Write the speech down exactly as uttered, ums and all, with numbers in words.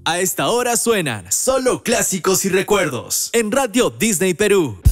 A esta hora suenan solo clásicos y recuerdos en Radio Disney Perú.